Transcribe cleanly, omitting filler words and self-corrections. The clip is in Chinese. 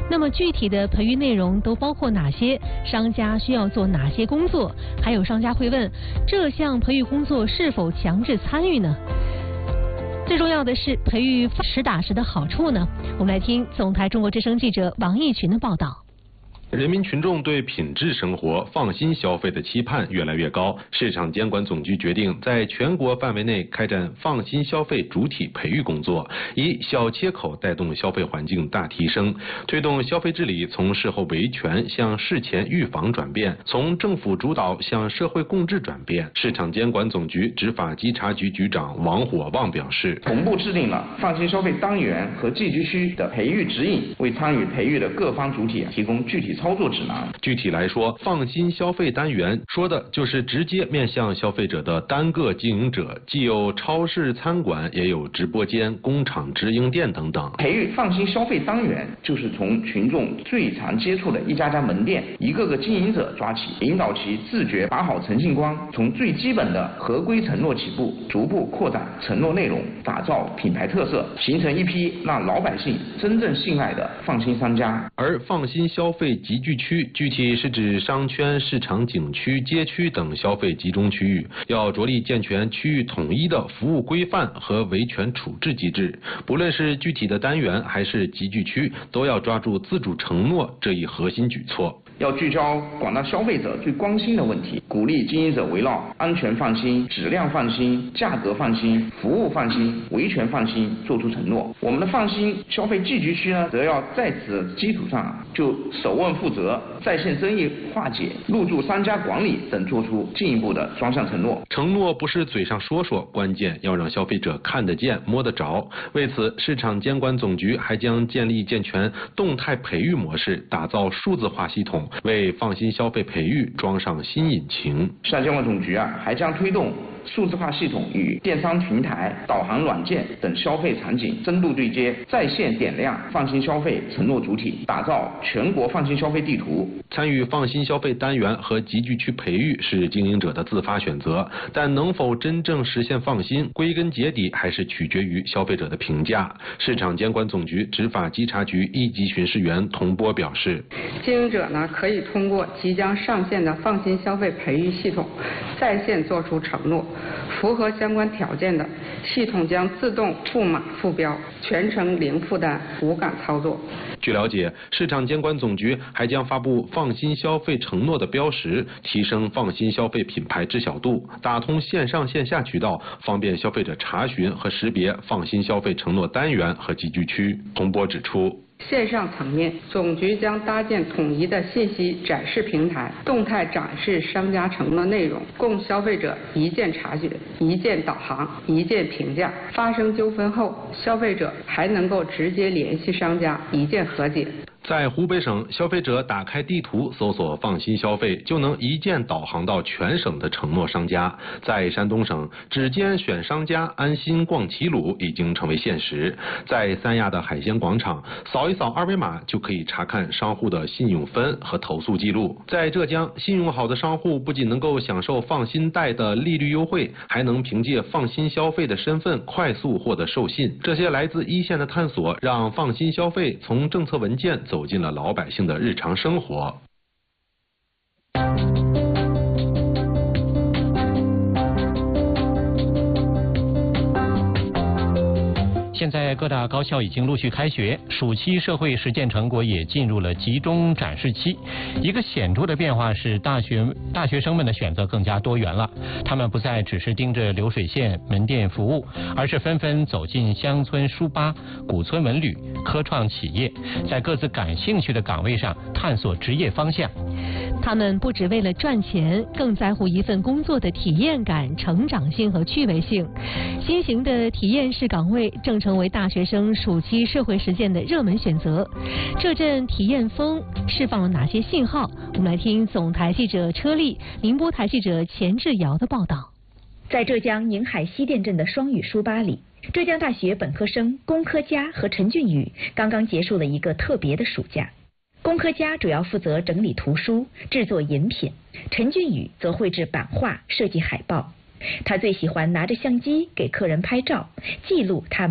那么具体的培育内容都包括哪些？商家需要做哪些工作？还有商家会问，这项培育工作是否强制参与呢？最重要的是，培育实打实的好处呢？我们来听总台中国之声记者王义群的报道。 人民群众对品质生活、放心消费的期盼越来越高，市场监管总局决定在全国范围内开展放心消费主体培育工作，以小切口带动消费环境大提升，推动消费治理从事后维权向事前预防转变，从政府主导向社会共治转变。市场监管总局执法稽查局局长王火旺表示， 同步制定了放心消费单元和寄居区的培育指引，为参与培育的各方主体提供具体操作指南。 具体来说，放心消费单元说的就是直接面向消费者的单个经营者，既有超市餐馆，也有直播间、工厂直营店等等。 培育放心消费单元就是从群众最常接触的一家家门店、一个个经营者抓起，引导其自觉打好诚信关，从最基本的合规承诺起步，逐步扩展承诺内容，打造品牌特色，形成一批让老百姓真正信赖的放心商家。 而放心消费集聚区具体是指商圈、市场景区、街区等消费集中区域，要着力健全区域统一的服务规范和维权处置机制。不论是具体的单元还是集聚区，都要抓住自主承诺这一核心举措。 要聚焦广大消费者最关心的问题，鼓励经营者围绕安全放心、质量放心、价格放心、服务放心、维权放心做出承诺。我们的放心消费聚集区呢，则要在此基础上就首问负责、在线争议化解、入驻商家管理等做出进一步的双向承诺。 承诺不是嘴上说说，关键要让消费者看得见、摸得着。为此，市场监管总局还将建立健全动态培育模式，打造数字化系统，为放心消费培育装上新引擎。 市场监管总局还将推动数字化系统与电商平台、导航软件等消费场景深度对接，在线点亮放心消费承诺主体，打造全国放心消费地图。 参与放心消费单元和集聚区培育是经营者的自发选择，但能否真正实现放心，归根结底还是取决于消费者的评价。市场监管总局执法稽查局一级巡视员童波表示， 经营者呢可以通过即将上线的放心消费培育系统，在线做出承诺，符合相关条件的，系统将自动复码复标，全程零负担无感操作。 据了解，市场监管总局还将发布放心消费承诺的标识，提升放心消费品牌知晓度，打通线上线下渠道，方便消费者查询和识别放心消费承诺单元和集聚区。童波指出， 线上层面，总局将搭建统一的信息展示平台，动态展示商家承诺内容，供消费者一键查询、一键导航、一键评价。发生纠纷后，消费者还能够直接联系商家，一键和解。 在湖北省，消费者打开地图搜索放心消费，就能一键导航到全省的承诺商家。在山东省，指尖选商家，安心逛齐鲁已经成为现实。在三亚的海鲜广场，扫一扫二维码就可以查看商户的信用分和投诉记录。在浙江，信用好的商户不仅能够享受放心贷的利率优惠，还能凭借放心消费的身份快速获得授信。这些来自一线的探索，让放心消费从政策文件走进了老百姓的日常生活。 现在各大高校已经陆续开学，暑期社会实践成果也进入了集中展示期。一个显著的变化是大学生们的选择更加多元了，他们不再只是盯着流水线门店服务，而是纷纷走进乡村书吧、古村文旅、科创企业，在各自感兴趣的岗位上探索职业方向。 他们不只为了赚钱，更在乎一份工作的体验感、成长性和趣味性。新型的体验式岗位正成为大学生暑期社会实践的热门选择。这阵体验风释放了哪些信号？我们来听总台记者车丽、宁波台记者钱志尧的报道。 在浙江宁海西店镇的双语书吧里，浙江大学本科生龚科佳和陈俊宇刚刚结束了一个特别的暑假。龚科佳主要负责整理图书、制作饮品，陈俊宇则绘制版画、设计海报。他最喜欢拿着相机给客人拍照，记录他们